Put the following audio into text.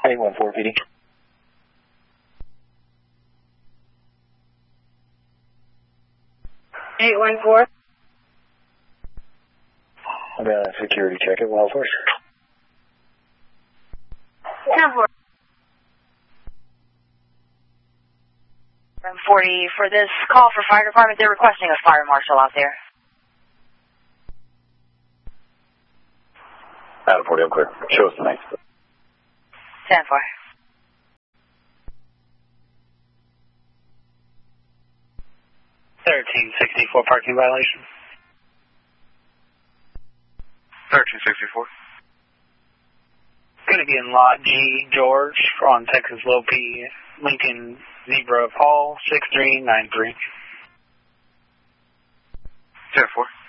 814 PD. I'm going to security check at Wildhorse. 10-4. 40 for this call for fire department. They're requesting a fire marshal out there. Out of 40, I'm clear. Show us the next. 10-4. 1364 parking violation. 1364. Going to be in lot G, George, on Texas Low P, Lincoln Zebra Paul, 6393. 10-4.